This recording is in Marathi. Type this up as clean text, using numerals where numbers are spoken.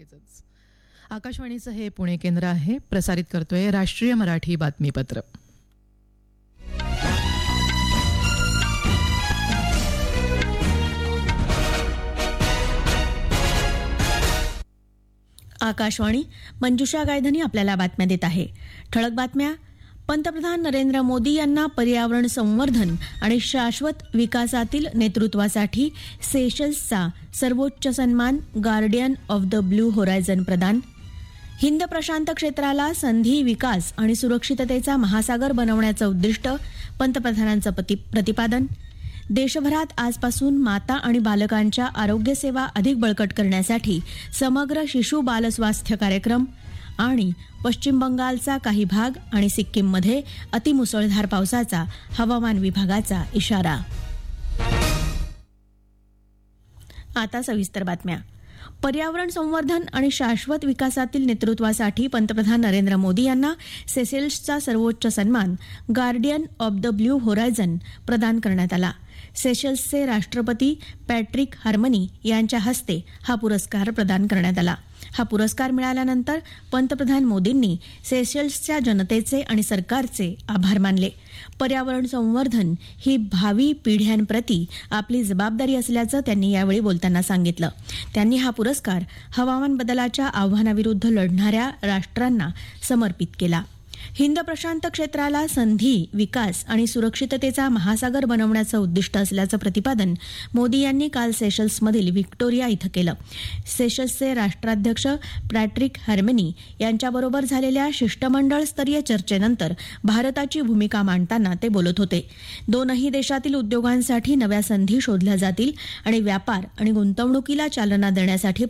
लगेचच. आकाशवाणीचं हे पुणे केंद्र आहे. प्रसारित करतोय राष्ट्रीय मराठी बातमीपत्र. आकाशवाणी. मंजुषा गायधनी आपल्याला बातम्या देत आहे. ठळक बातम्या. पंतप्रधान नरेंद्र मोदी यांना पर्यावरण संवर्धन आणि शाश्वत विकासातील नेतृत्वासाठी सेशल्सचा सर्वोच्च सन्मान guardian of the blue horizon प्रदान. हिंद प्रशांत क्षेत्राला संधी, विकास आणि सुरक्षिततेचा महासागर बनवण्याचं उद्दिष्ट, पंतप्रधानांचं प्रतिपादन. देशभरात आजपासून माता आणि बालकांच्या आरोग्य सेवा अधिक बळकट करण्यासाठी समग्र शिशु बाल स्वास्थ्य कार्यक्रम. आणि पश्चिम बंगालचा काही भाग आणि सिक्कीममध्ये अतिमुसळधार पावसाचा हवामान विभागाचा इशारा. आता सविस्तर बातम्या. पर्यावरण संवर्धन आणि शाश्वत विकासातील नेतृत्वासाठी पंतप्रधान नरेंद्र मोदी यांना सेशेल्सचा सर्वोच्च सन्मान guardian of the blue horizon प्रदान करण्यात आला. सेशेल्सचे राष्ट्रपती पॅट्रिक हार्मनी यांच्या हस्ते हा पुरस्कार प्रदान करण्यात आला. हा पुरस्कार मिळाल्यानंतर पंतप्रधान मोदींनी सेशेल्सच्या जनतेचे आणि सरकारचे आभार मानले. पर्यावरण संवर्धन ही भावी पिढ्यांप्रती आपली जबाबदारी असल्याचं त्यांनी यावेळी बोलताना सांगितलं. त्यांनी हा पुरस्कार हवामान बदलाच्या आव्हानाविरुद्ध लढणाऱ्या राष्ट्रांना समर्पित केला. हिंद प्रशांत क्षेत्राला संधी, विकास आणि सुरक्षिततेचा महासागर बनवण्याचं उद्दिष्ट असल्याचं प्रतिपादन मोदी यांनी काल सेशल्समधील व्हिक्टोरिया इथं केलं. सेशल्सचे राष्ट्राध्यक्ष पॅट्रिक हार्मनी यांच्याबरोबर झालेल्या शिष्टमंडळ स्तरीय चर्चेनंतर भारताची भूमिका मांडताना ते बोलत होते. दोनही देशातील उद्योगांसाठी नव्या संधी शोधल्या जातील आणि व्यापार आणि गुंतवणुकीला चालना देण्यासाठी